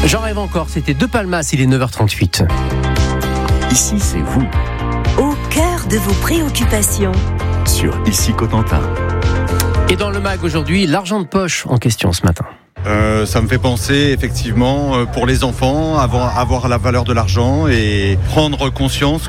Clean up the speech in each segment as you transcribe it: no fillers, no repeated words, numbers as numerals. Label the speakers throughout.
Speaker 1: J'en rêve encore, c'était De Palmas, il est 9h38.
Speaker 2: Ici, c'est vous.
Speaker 3: Au cœur de vos préoccupations.
Speaker 2: Sur Ici Cotentin.
Speaker 1: Et dans le MAG aujourd'hui, l'argent de poche en question ce matin.
Speaker 4: Ça me fait penser effectivement pour les enfants, avoir la valeur de l'argent et prendre conscience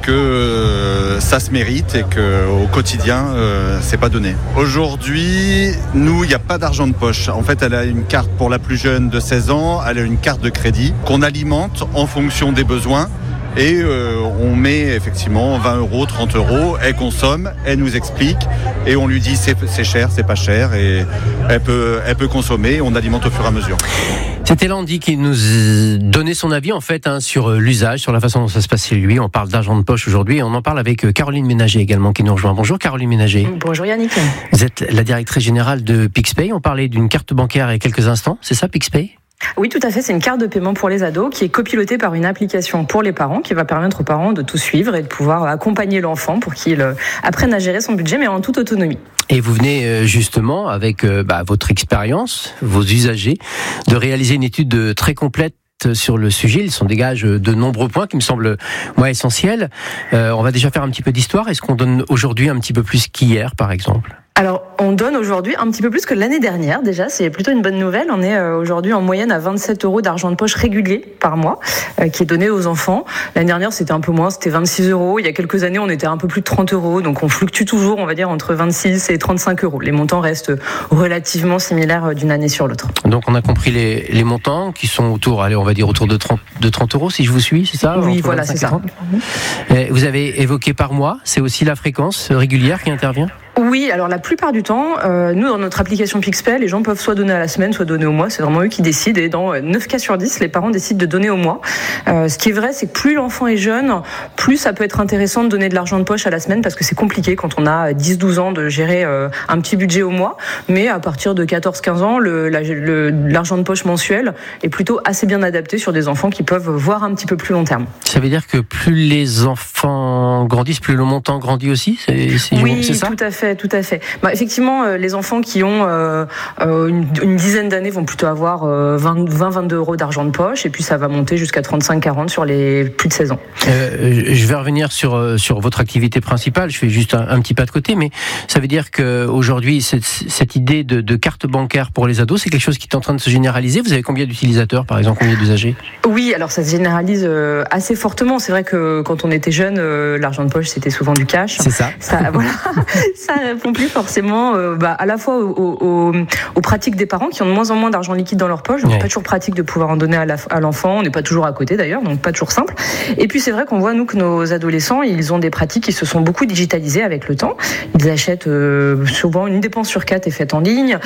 Speaker 4: que ça se mérite et qu'au quotidien c'est pas donné. Aujourd'hui, nous, il n'y a pas d'argent de poche. En fait, elle a une carte pour la plus jeune de 16 ans, elle a une carte de crédit qu'on alimente en fonction des besoins. Et on met effectivement 20 €, 30 €, elle consomme, elle nous explique et on lui dit c'est cher, c'est pas cher et elle peut consommer, on alimente au fur et à mesure.
Speaker 1: C'était Landy qui nous donnait son avis en fait sur l'usage, sur la façon dont ça se passe chez lui. On parle d'argent de poche aujourd'hui et on en parle avec Caroline Ménager également qui nous rejoint. Bonjour Caroline Ménager.
Speaker 5: Bonjour Yannick.
Speaker 1: Vous êtes la directrice générale de PixPay. On parlait d'une carte bancaire il y a quelques instants, c'est ça PixPay ?
Speaker 5: Oui, tout à fait. C'est une carte de paiement pour les ados qui est copilotée par une application pour les parents qui va permettre aux parents de tout suivre et de pouvoir accompagner l'enfant pour qu'il apprenne à gérer son budget mais en toute autonomie.
Speaker 1: Et vous venez justement avec votre expérience, vos usagers, de réaliser une étude très complète sur le sujet. Il s'en dégage de nombreux points qui me semblent essentiels. On va déjà faire un petit peu d'histoire. Est-ce qu'on donne aujourd'hui un petit peu plus qu'hier, par exemple ?
Speaker 5: Alors, on donne aujourd'hui un petit peu plus que l'année dernière. Déjà, c'est plutôt une bonne nouvelle. On est aujourd'hui en moyenne à 27 € d'argent de poche régulier par mois qui est donné aux enfants. L'année dernière, c'était un peu moins, c'était 26 €. Il y a quelques années, on était à un peu plus de 30 €. Donc, on fluctue toujours, on va dire, entre 26 et 35 €. Les montants restent relativement similaires d'une année sur l'autre.
Speaker 1: Donc, on a compris les montants qui sont autour de 30 €, si je vous suis, c'est ça ?
Speaker 5: Oui, voilà, c'est ça.
Speaker 1: Vous avez évoqué par mois, c'est aussi la fréquence régulière qui intervient ?
Speaker 5: Oui, alors la plupart du temps, nous dans notre application PixPay, les gens peuvent soit donner à la semaine, soit donner au mois. C'est vraiment eux qui décident et dans 9 cas sur 10, les parents décident de donner au mois. Ce qui est vrai, c'est que plus l'enfant est jeune, plus ça peut être intéressant de donner de l'argent de poche à la semaine parce que c'est compliqué quand on a 10-12 ans de gérer un petit budget au mois. Mais à partir de 14-15 ans, l'argent de poche mensuel est plutôt assez bien adapté sur des enfants qui peuvent voir un petit peu plus long terme.
Speaker 1: Ça veut dire que plus les enfants grandissent, plus le montant grandit aussi ?
Speaker 5: Oui,
Speaker 1: c'est ça ?
Speaker 5: Tout à fait. Effectivement, les enfants qui ont une dizaine d'années vont plutôt avoir 20-22 € d'argent de poche et puis ça va monter jusqu'à 35-40 sur les plus de 16 ans.
Speaker 1: Je vais revenir sur votre activité principale. Je fais juste un petit pas de côté, mais ça veut dire qu'aujourd'hui, cette idée de carte bancaire pour les ados, c'est quelque chose qui est en train de se généraliser. Vous avez combien d'utilisateurs, par exemple, combien d'usagers ?
Speaker 5: Oui, alors ça se généralise assez fortement. C'est vrai que quand on était jeune, l'argent de poche, c'était souvent du cash.
Speaker 1: C'est ça.
Speaker 5: Voilà. Ça répond plus forcément à la fois aux pratiques des parents qui ont de moins en moins d'argent liquide dans leur poche, donc pas toujours pratique de pouvoir en donner à l'enfant, on n'est pas toujours à côté d'ailleurs, donc pas toujours simple. Et puis c'est vrai qu'on voit nous que nos adolescents, ils ont des pratiques qui se sont beaucoup digitalisées avec le temps. Ils achètent souvent une dépense sur 4 est faite en ligne,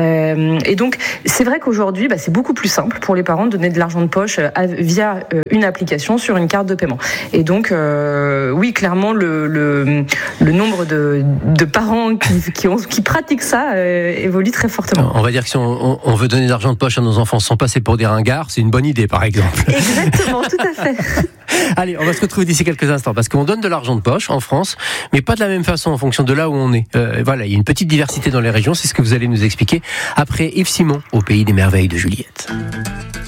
Speaker 5: et donc c'est vrai qu'aujourd'hui c'est beaucoup plus simple pour les parents de donner de l'argent de poche via une application sur une carte de paiement. Et donc oui, clairement le nombre de parents qui pratiquent ça évolue très fortement.
Speaker 1: On va dire que si on veut donner de l'argent de poche à nos enfants sans passer pour des ringards, c'est une bonne idée par exemple.
Speaker 5: Exactement, tout à fait.
Speaker 1: Allez, on va se retrouver d'ici quelques instants parce qu'on donne de l'argent de poche en France, mais pas de la même façon en fonction de là où on est. Voilà, il y a une petite diversité dans les régions, c'est ce que vous allez nous expliquer après Yves Simon au Pays des Merveilles de Juliette.